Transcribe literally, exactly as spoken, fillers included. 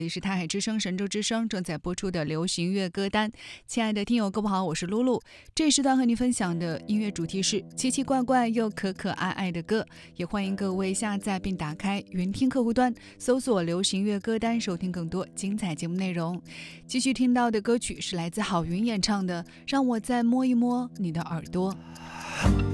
这里是台海之声神州之声正在播出的流行乐歌单。亲爱的听友各位好，我是露露。这时段和你分享的音乐主题是奇奇怪怪又可可爱爱的歌，也欢迎各位下载并打开云听客户端，搜索流行乐歌单，收听更多精彩节目内容。继续听到的歌曲是来自郝云演唱的《让我再摸一摸你的耳朵》。